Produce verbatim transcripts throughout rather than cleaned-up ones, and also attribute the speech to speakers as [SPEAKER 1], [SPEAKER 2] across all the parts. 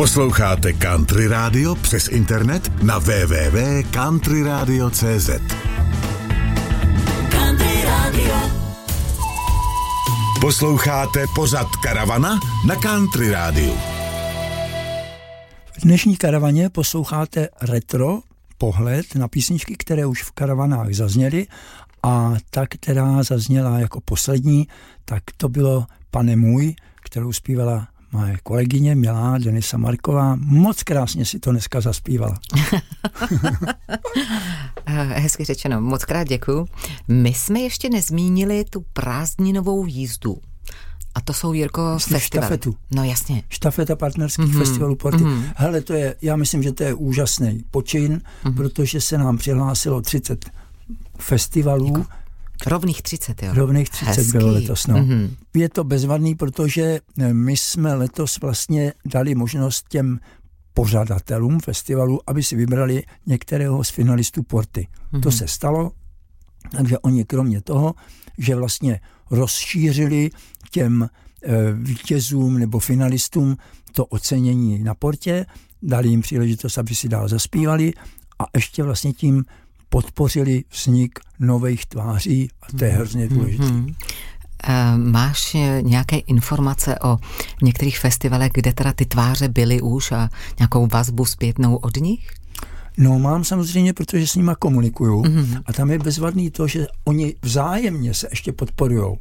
[SPEAKER 1] Posloucháte Country Radio přes internet na w w w tečka country radio tečka c z. Country Radio. Posloucháte pořad Karavana na Country Radio.
[SPEAKER 2] V dnešní karavaně posloucháte retro pohled na písničky, které už v karavanách zazněly, a ta, která zazněla jako poslední, tak to bylo Pane můj, kterou zpívala moje kolegyně milá Denisa Marková. Moc krásně si to dneska zaspívala.
[SPEAKER 3] Hezky řečeno, moc krát děkuju. My jsme ještě nezmínili tu prázdninovou jízdu. A to jsou, Jirko, festivaly.
[SPEAKER 2] Štafetu.
[SPEAKER 3] No jasně.
[SPEAKER 2] Štafeta partnerských mm-hmm. festivalů Porty. Mm-hmm. Hele, to je, já myslím, že to je úžasný počin, mm-hmm. protože se nám přihlásilo třicet festivalů. Jako
[SPEAKER 3] rovných třicet, jo?
[SPEAKER 2] Rovných třicet Hezký. Bylo letos, no. Mm-hmm. Je to bezvadný, protože my jsme letos vlastně dali možnost těm pořadatelům festivalu, aby si vybrali některého z finalistů Porty. Mm-hmm. To se stalo, takže oni kromě toho, že vlastně rozšířili těm e, vítězům nebo finalistům to ocenění na Portě, dali jim příležitost, aby si dál zaspívali, a ještě vlastně tím podpořili vznik nových tváří, a to je hrozně důležité. Mm-hmm.
[SPEAKER 3] E, máš nějaké informace o některých festivalech, kde teda ty tváře byly už, a nějakou vazbu zpětnou od nich?
[SPEAKER 2] No, mám samozřejmě, protože s nima komunikuju, mm-hmm. a tam je bezvadný to, že oni vzájemně se ještě podporujou.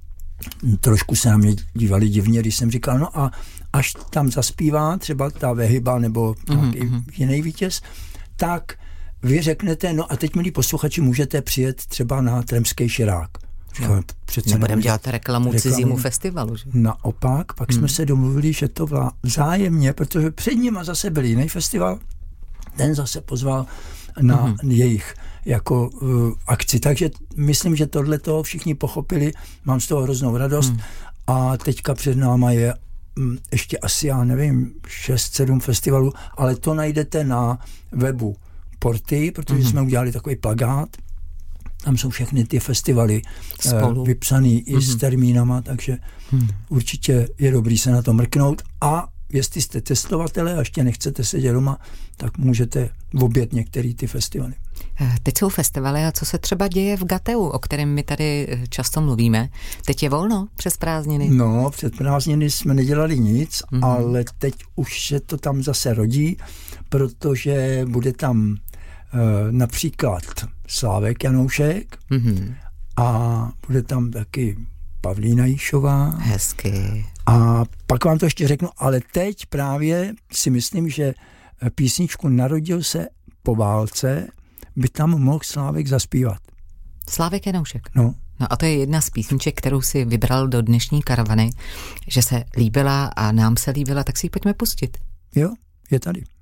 [SPEAKER 2] Trošku se na mě dívali divně, když jsem říkal, no a až tam zaspívá třeba ta Vehyba nebo nějaký mm-hmm. jiný vítěz, tak vy řeknete, no a teď, milí posluchači, můžete přijet třeba na Tremský širák.
[SPEAKER 3] No, nebudeme dělat reklamu, reklamu cizímu festivalu. Že?
[SPEAKER 2] Naopak, pak hmm. jsme se domluvili, že to vlá vzájemně, protože před nima zase byl jiný festival, ten zase pozval na hmm. jejich jako uh, akci. Takže myslím, že tohleto všichni pochopili, mám z toho hroznou radost, hmm. a teďka před náma je um, ještě asi, já nevím, šest sedm festivalů, ale to najdete na webu Porty, protože hmm. jsme udělali takový plakát. Tam jsou všechny ty festivaly uh, vypsaný mm-hmm. i s termínama, takže mm. určitě je dobrý se na to mrknout, a jestli jste testovatelé a ještě nechcete sedět doma, tak můžete objet některé ty festivaly.
[SPEAKER 3] Teď jsou festivaly, a co se třeba děje v Gateu, o kterém my tady často mluvíme? Teď je volno přes prázdniny?
[SPEAKER 2] No, před prázdniny jsme nedělali nic, mm-hmm. ale teď už se to tam zase rodí, protože bude tam například Slávek Janoušek mm-hmm. a bude tam taky Pavlína Jíšová.
[SPEAKER 3] Hezky.
[SPEAKER 2] A pak vám to ještě řeknu, ale teď právě si myslím, že písničku Narodil se po válce by tam mohl Slávek zaspívat.
[SPEAKER 3] Slávek Janoušek.
[SPEAKER 2] No.
[SPEAKER 3] No a to je jedna z písniček, kterou si vybral do dnešní karavany, že se líbila a nám se líbila, tak si ji pojďme pustit.
[SPEAKER 2] Jo, je tady.